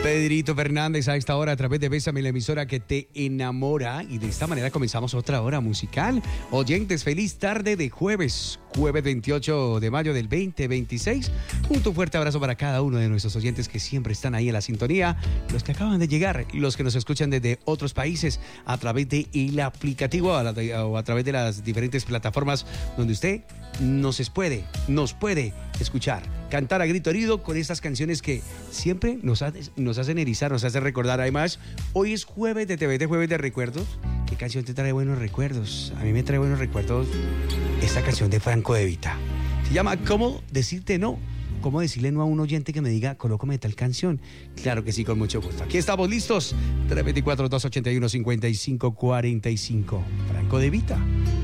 Pedrito Fernández a esta hora a través de Bésame, la emisora que te enamora. Y de esta manera comenzamos otra hora musical. Oyentes, feliz tarde de jueves 28 de mayo del 2026. Un fuerte abrazo para cada uno de nuestros oyentes que siempre están ahí en la sintonía. Los que acaban de llegar, los que nos escuchan desde otros países a través del aplicativo o a través de las diferentes plataformas donde usted nos puede escuchar, cantar a grito herido con estas canciones que siempre nos hacen erizar, nos hacen recordar. Además, hoy es jueves de TVT, jueves de recuerdos. ¿Qué canción te trae buenos recuerdos? A mí me trae buenos recuerdos esta canción de Franco De Vita. Se llama ¿Cómo decirte no? ¿Cómo decirle no a un oyente que me diga, colócame tal canción? Claro que sí, con mucho gusto. Aquí estamos listos. 324-281-5545. Franco De Vita.